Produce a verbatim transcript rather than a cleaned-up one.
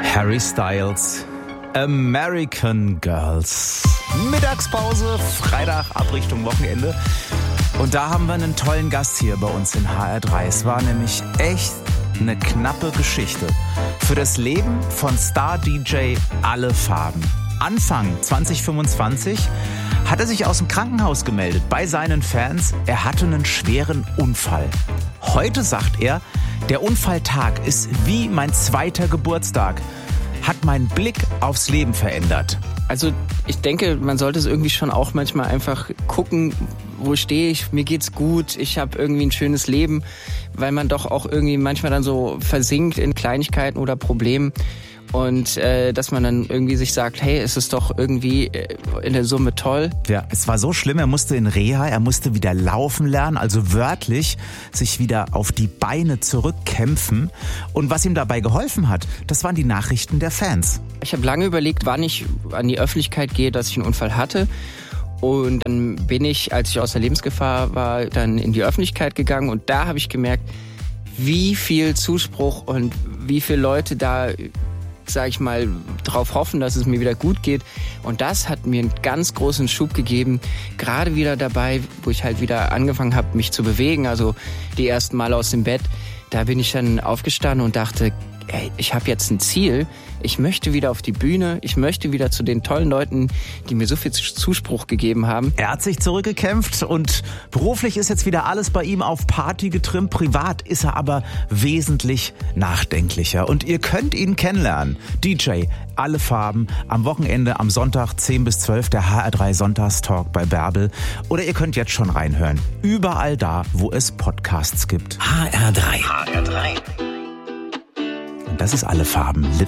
Harry Styles, American Girls. Mittagspause, Freitag, ab Richtung Wochenende. Und da haben wir einen tollen Gast hier bei uns in H R drei. Es war nämlich echt eine knappe Geschichte. Für das Leben von Star-D J Alle Farben. Anfang zwanzig fünfundzwanzig hat er sich aus dem Krankenhaus gemeldet bei seinen Fans. Er hatte einen schweren Unfall. Heute sagt er, der Unfalltag ist wie mein zweiter Geburtstag. Hat meinen Blick aufs Leben verändert. Also ich denke, man sollte es irgendwie schon auch manchmal einfach gucken, wo stehe ich, mir geht's gut, ich habe irgendwie ein schönes Leben, weil man doch auch irgendwie manchmal dann so versinkt in Kleinigkeiten oder Problemen. Und äh, dass man dann irgendwie sich sagt, hey, es ist doch irgendwie äh, in der Summe toll. Ja, es war so schlimm, er musste in Reha, er musste wieder laufen lernen, also wörtlich sich wieder auf die Beine zurückkämpfen. Und was ihm dabei geholfen hat, das waren die Nachrichten der Fans. Ich habe lange überlegt, wann ich an die Öffentlichkeit gehe, dass ich einen Unfall hatte. Und dann bin ich, als ich aus der Lebensgefahr war, dann in die Öffentlichkeit gegangen. Und da habe ich gemerkt, wie viel Zuspruch und wie viele Leute da, sag ich mal, darauf hoffen, dass es mir wieder gut geht. Und das hat mir einen ganz großen Schub gegeben. Gerade wieder dabei, wo ich halt wieder angefangen habe, mich zu bewegen. Also die ersten Mal aus dem Bett. Da bin ich dann aufgestanden und dachte, ey, ich habe jetzt ein Ziel. Ich möchte wieder auf die Bühne. Ich möchte wieder zu den tollen Leuten, die mir so viel Zuspruch gegeben haben. Er hat sich zurückgekämpft und beruflich ist jetzt wieder alles bei ihm auf Party getrimmt. Privat ist er aber wesentlich nachdenklicher. Und ihr könnt ihn kennenlernen. D J Alle Farben am Wochenende am Sonntag zehn bis zwölf, der H R drei Sonntagstalk bei Bärbel. Oder ihr könnt jetzt schon reinhören. Überall da, wo es Podcasts gibt. H R drei. H R drei. Und das ist Alle Farben.